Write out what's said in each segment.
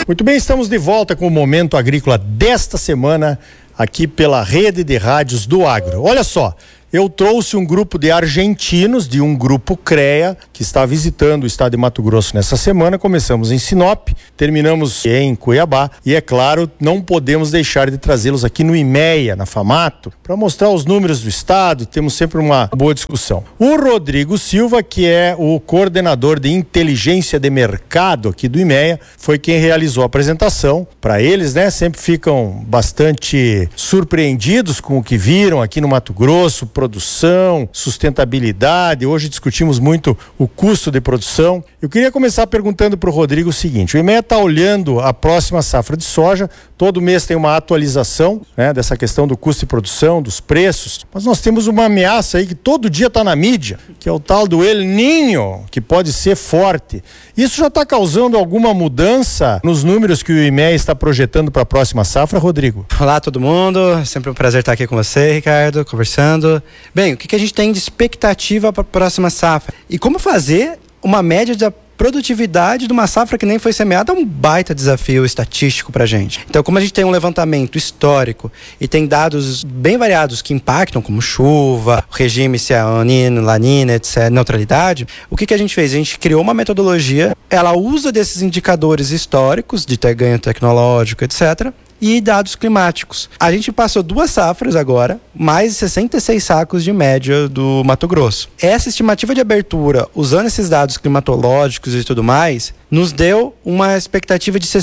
Muito bem, estamos de volta com o Momento Agrícola desta semana, aqui pela Rede de Rádios do Agro. Olha só, eu trouxe um grupo de argentinos, de um grupo CREA, que está visitando o estado de Mato Grosso nessa semana. Começamos em Sinop, terminamos em Cuiabá e, é claro, não podemos deixar de trazê-los aqui no IMEA, na FAMATO, para mostrar os números do estado. Temos sempre uma boa discussão. O Rodrigo Silva, que é o coordenador de inteligência de mercado aqui do IMEA, foi quem realizou a apresentação. Para eles, né, sempre ficam bastante surpreendidos com o que viram aqui no Mato Grosso, produção, sustentabilidade. Hoje discutimos muito o custo de produção. Eu queria começar perguntando para o Rodrigo o seguinte: o IMEA está olhando a próxima safra de soja, todo mês tem uma atualização, né, dessa questão do custo de produção, dos preços, mas nós temos uma ameaça aí que todo dia está na mídia, que é o tal do El Niño, que pode ser forte. Isso já está causando alguma mudança nos números que o IMEA está projetando para a próxima safra, Rodrigo? Olá todo mundo, sempre um prazer estar aqui com você, Ricardo, conversando. Bem, o que a gente tem de expectativa para a próxima safra? E como fazer uma média da produtividade de uma safra que nem foi semeada é um baita desafio estatístico pra gente. Então, como a gente tem um levantamento histórico e tem dados bem variados que impactam, como chuva, regime se é La Niña, etc., neutralidade, o que a gente fez? A gente criou uma metodologia, ela usa desses indicadores históricos de ter ganho tecnológico, etc., e dados climáticos. A gente passou 2 safras agora, mais de 66 sacos de média do Mato Grosso. Essa estimativa de abertura, usando esses dados climatológicos e tudo mais, nos deu uma expectativa de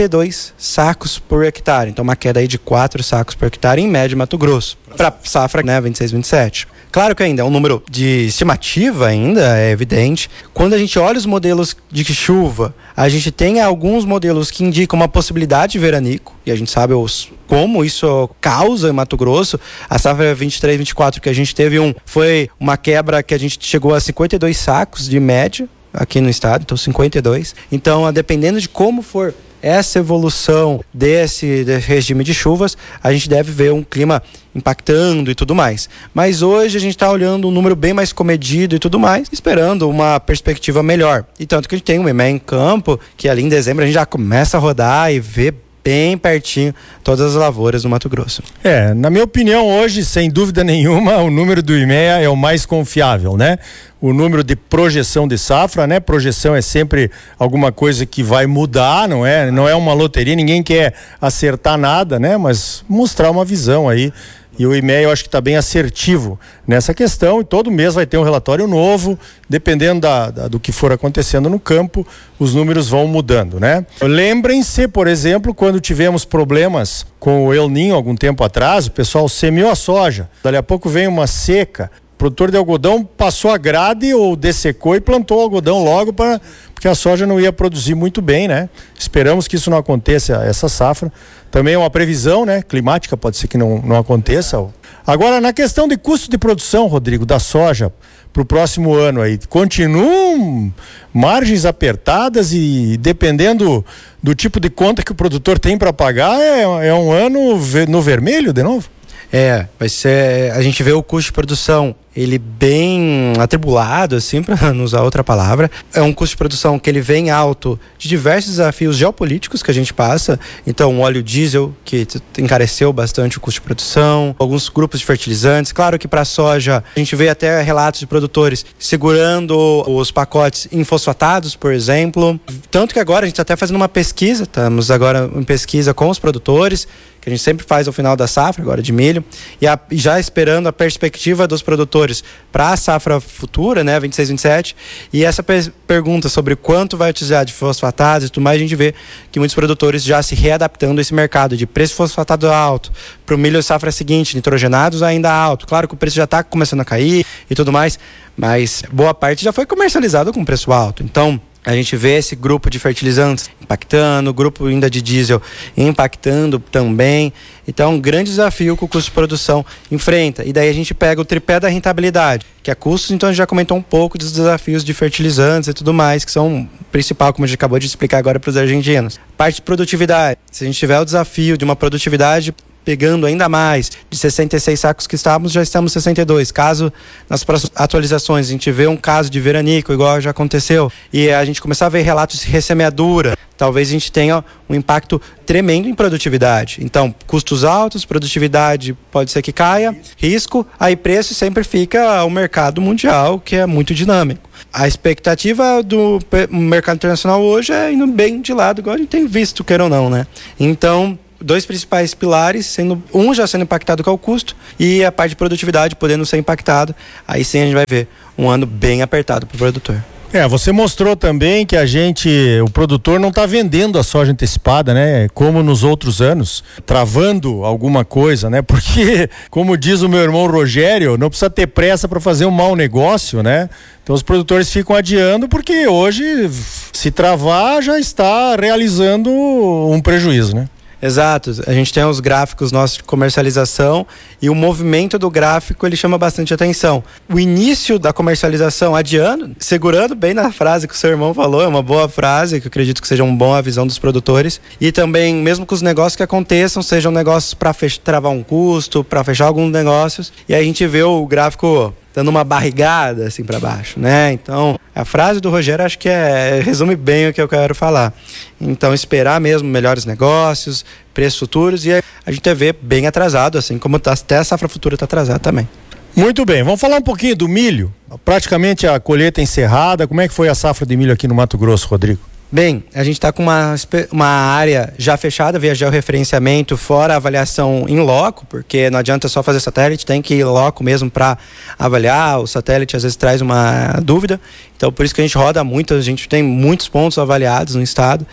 62 sacos por hectare. Então, uma queda aí de 4 sacos por hectare em média Mato Grosso. Para safra, né, 26, 27. Claro que ainda é um número de estimativa, ainda é evidente. Quando a gente olha os modelos de chuva, a gente tem alguns modelos que indicam uma possibilidade de veranico, e a gente sabe como isso causa em Mato Grosso. A safra 23, 24 que a gente teve foi uma quebra que a gente chegou a 52 sacos de média aqui no estado, então 52. Então, dependendo de como for essa evolução desse regime de chuvas, a gente deve ver um clima impactando e tudo mais. Mas hoje a gente está olhando um número bem mais comedido e tudo mais, esperando uma perspectiva melhor. E tanto que a gente tem um IMEA em campo, que ali em dezembro a gente já começa a rodar e ver bem pertinho todas as lavouras do Mato Grosso. Na minha opinião, hoje, sem dúvida nenhuma, o número do IMEA é o mais confiável, né? O número de projeção de safra, né? Projeção é sempre alguma coisa que vai mudar, não é? Não é uma loteria, ninguém quer acertar nada, né? Mas mostrar uma visão aí. E o IMEA eu acho que está bem assertivo nessa questão, e todo mês vai ter um relatório novo, dependendo do que for acontecendo no campo, os números vão mudando, né? Lembrem-se, por exemplo, quando tivemos problemas com o El Niño algum tempo atrás, o pessoal semeou a soja, dali a pouco vem uma seca, o produtor de algodão passou a grade ou dessecou e plantou o algodão logo porque a soja não ia produzir muito bem, né? Esperamos que isso não aconteça essa safra. Também é uma previsão, né, climática, pode ser que não aconteça. Agora, na questão de custo de produção, Rodrigo, da soja para o próximo ano aí, continuam margens apertadas e dependendo do tipo de conta que o produtor tem para pagar, é um ano no vermelho de novo? Vai ser, a gente vê o custo de produção, ele bem atribulado, assim, para não usar outra palavra. É um custo de produção que ele vem alto de diversos desafios geopolíticos que a gente passa. Então, o óleo diesel, que encareceu bastante o custo de produção, alguns grupos de fertilizantes. Claro que para a soja, a gente vê até relatos de produtores segurando os pacotes em fosfatados, por exemplo. Tanto que agora a gente está até fazendo uma pesquisa, estamos agora em pesquisa com os produtores, que a gente sempre faz ao final da safra, agora de milho, e já esperando a perspectiva dos produtores para a safra futura, né, 26, 27, e essa pergunta sobre quanto vai utilizar de fosfatados e tudo mais, a gente vê que muitos produtores já se readaptando a esse mercado de preço fosfatado alto, para o milho safra seguinte, nitrogenados ainda alto. Claro que o preço já está começando a cair e tudo mais, mas boa parte já foi comercializado com preço alto. Então, a gente vê esse grupo de fertilizantes impactando, o grupo ainda de diesel impactando também. Então, um grande desafio que o custo de produção enfrenta. E daí a gente pega o tripé da rentabilidade, que é custos. Então, a gente já comentou um pouco dos desafios de fertilizantes e tudo mais, que são o principal, como a gente acabou de explicar agora para os argentinos. Parte de produtividade. Se a gente tiver o desafio de uma produtividade pegando ainda mais, de 66 sacos que estávamos, já estamos 62. Caso nas próximas atualizações a gente vê um caso de veranico, igual já aconteceu, e a gente começar a ver relatos de ressemeadura talvez a gente tenha um impacto tremendo em produtividade. Então, custos altos, produtividade pode ser que caia, risco, aí preço sempre fica o mercado mundial, que é muito dinâmico. A expectativa do mercado internacional hoje é indo bem de lado, igual a gente tem visto, queira ou não, né? Então, dois principais pilares, um já sendo impactado com o custo e a parte de produtividade podendo ser impactado, aí sim a gente vai ver um ano bem apertado para o produtor. Você mostrou também que o produtor não está vendendo a soja antecipada, né? Como nos outros anos, travando alguma coisa, né? Porque, como diz o meu irmão Rogério, não precisa ter pressa para fazer um mau negócio, né? Então os produtores ficam adiando porque hoje, se travar, já está realizando um prejuízo, né? Exato, a gente tem os gráficos nossos de comercialização e o movimento do gráfico ele chama bastante atenção. O início da comercialização adiando, segurando bem na frase que o seu irmão falou, é uma boa frase, que eu acredito que seja uma boa visão dos produtores. E também, mesmo que os negócios que aconteçam sejam negócios para travar um custo, para fechar alguns negócios, e aí a gente vê o gráfico dando uma barrigada assim para baixo, né? Então, a frase do Rogério acho que resume bem o que eu quero falar. Então, esperar mesmo melhores negócios, preços futuros, e a gente vê bem atrasado, assim como até a safra futura está atrasada também. Muito bem, vamos falar um pouquinho do milho. Praticamente a colheita encerrada. Como é que foi a safra de milho aqui no Mato Grosso, Rodrigo? Bem, a gente está com uma área já fechada via georreferenciamento, fora a avaliação em loco, porque não adianta só fazer satélite, tem que ir loco mesmo para avaliar. O satélite às vezes traz uma dúvida, então por isso que a gente roda muito, a gente tem muitos pontos avaliados no estado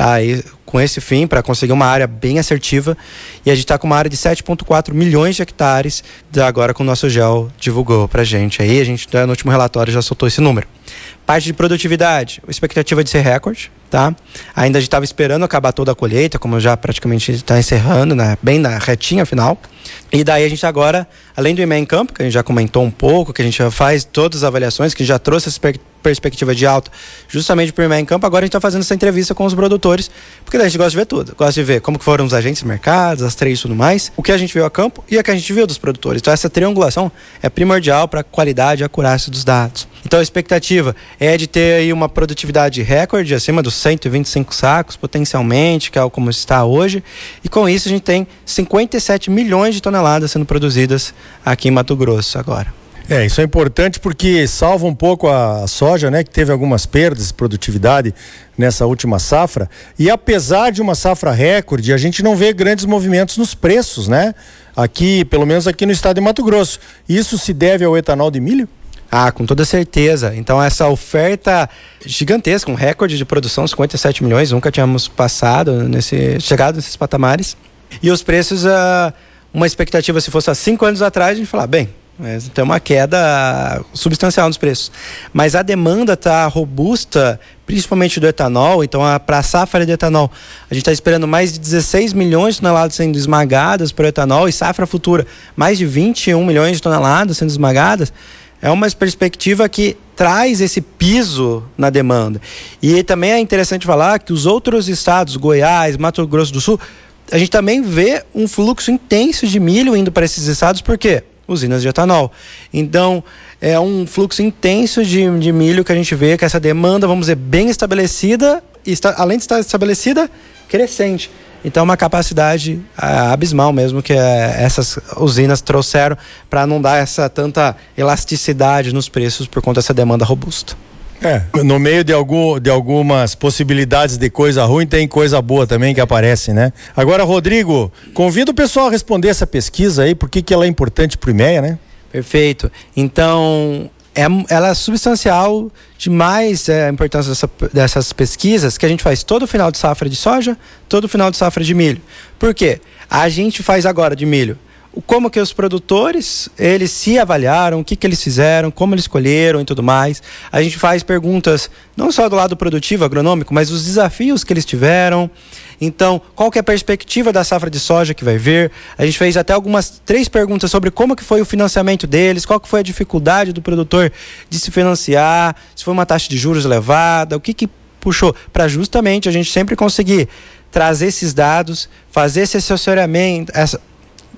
com esse fim, para conseguir uma área bem assertiva, e a gente está com uma área de 7,4 milhões de hectares, agora com o nosso GEL divulgou para a gente. Aí a gente no último relatório já soltou esse número. Parte de produtividade, expectativa de ser recorde, tá? Ainda a gente estava esperando acabar toda a colheita, como já praticamente está encerrando, né? Bem na retinha final. E daí a gente agora, além do IMEA em campo, que a gente já comentou um pouco, que a gente já faz todas as avaliações, que já trouxe essa perspectiva de alta justamente para o IMEA em campo, agora a gente está fazendo essa entrevista com os produtores, porque daí a gente gosta de ver tudo. Gosta de ver como que foram os agentes de mercados, as trades e tudo mais, o que a gente viu a campo e o que a gente viu dos produtores. Então essa triangulação é primordial para a qualidade e acurácia dos dados. Então a expectativa é de ter aí uma produtividade recorde, acima dos 125 sacos, potencialmente, que é como está hoje. E com isso a gente tem 57 milhões de toneladas sendo produzidas aqui em Mato Grosso agora. Isso é importante porque salva um pouco a soja, né? Que teve algumas perdas de produtividade nessa última safra. E apesar de uma safra recorde, a gente não vê grandes movimentos nos preços, né? Aqui, pelo menos aqui no estado de Mato Grosso. Isso se deve ao etanol de milho? Com toda certeza. Então essa oferta gigantesca, um recorde de produção, 57 milhões, nunca tínhamos chegado nesses patamares. E os preços, uma expectativa se fosse há 5 anos atrás, a gente falar, tem uma queda substancial nos preços. Mas a demanda está robusta, principalmente do etanol. Então, para a safra de etanol, a gente está esperando mais de 16 milhões de toneladas sendo esmagadas para o etanol, e safra futura, mais de 21 milhões de toneladas sendo esmagadas. É uma perspectiva que traz esse piso na demanda. E também é interessante falar que os outros estados, Goiás, Mato Grosso do Sul, a gente também vê um fluxo intenso de milho indo para esses estados, por quê? Usinas de etanol. Então, é um fluxo intenso de milho que a gente vê, que essa demanda, vamos dizer, bem estabelecida, e além de estar estabelecida, crescente. Então, uma capacidade abismal mesmo que essas usinas trouxeram para não dar essa tanta elasticidade nos preços por conta dessa demanda robusta. No meio de algumas possibilidades de coisa ruim, tem coisa boa também que aparece, né? Agora, Rodrigo, convido o pessoal a responder essa pesquisa aí, por que ela é importante para o IMEA, né? Perfeito. Então, ela é substancial demais, a importância dessas pesquisas que a gente faz todo final de safra de soja, todo final de safra de milho. Por quê? A gente faz agora de milho como que os produtores, eles se avaliaram, o que eles fizeram, como eles escolheram e tudo mais. A gente faz perguntas não só do lado produtivo, agronômico, mas os desafios que eles tiveram. Então, qual que é a perspectiva da safra de soja que vai vir? A gente fez até 3 perguntas sobre como que foi o financiamento deles, qual que foi a dificuldade do produtor de se financiar, se foi uma taxa de juros elevada, o que puxou, para justamente a gente sempre conseguir trazer esses dados, fazer esse assessoramento,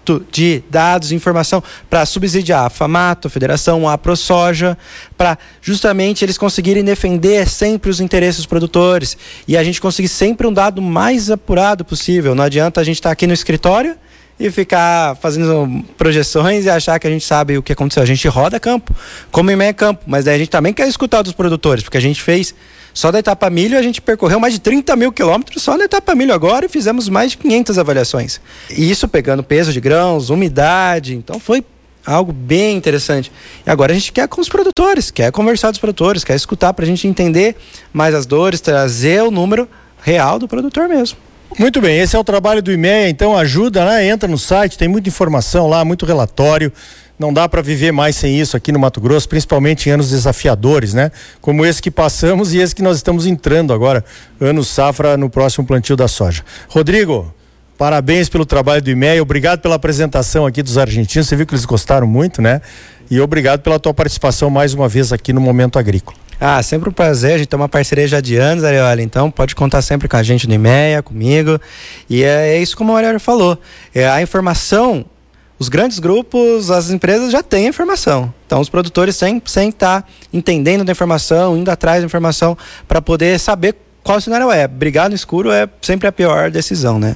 de dados e informação para subsidiar a FAMATO, a Federação, a ProSoja, para justamente eles conseguirem defender sempre os interesses dos produtores e a gente conseguir sempre um dado mais apurado possível. Não adianta a gente estar aqui no escritório e ficar fazendo projeções e achar que a gente sabe o que aconteceu. A gente roda campo, como em meia campo, mas daí a gente também quer escutar dos produtores, porque a gente fez, só da etapa milho, a gente percorreu mais de 30 mil quilômetros só na etapa milho agora e fizemos mais de 500 avaliações. E isso pegando peso de grãos, umidade, então foi algo bem interessante. E agora a gente quer com os produtores, quer conversar com os produtores, quer escutar para a gente entender mais as dores, trazer o número real do produtor mesmo. Muito bem, esse é o trabalho do IMEA, então ajuda, né? Entra no site, tem muita informação lá, muito relatório. Não dá para viver mais sem isso aqui no Mato Grosso, principalmente em anos desafiadores, né? Como esse que passamos e esse que nós estamos entrando agora, ano safra, no próximo plantio da soja. Rodrigo, parabéns pelo trabalho do IMEA, obrigado pela apresentação aqui dos argentinos, você viu que eles gostaram muito, né? E obrigado pela tua participação mais uma vez aqui no Momento Agrícola. Sempre um prazer, a gente tem uma parceria já de anos, Ariola, então pode contar sempre com a gente no IMEA, comigo, e é isso como o Ariola falou, a informação, os grandes grupos, as empresas já têm a informação, então os produtores sem estar entendendo da informação, indo atrás da informação, para poder saber qual cenário é. Brigar no escuro é sempre a pior decisão, né?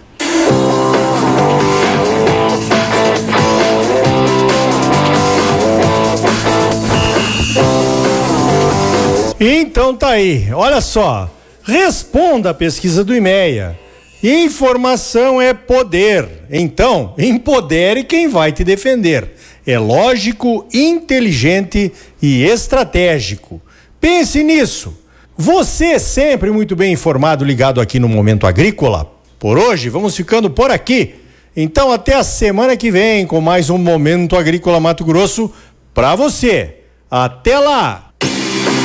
Então tá aí, olha só, responda a pesquisa do IMEA. Informação é poder, então empodere quem vai te defender. É lógico, inteligente e estratégico. Pense nisso. Você sempre muito bem informado, ligado aqui no Momento Agrícola. Por hoje vamos ficando por aqui. Então até a semana que vem com mais um Momento Agrícola Mato Grosso para você. Até lá!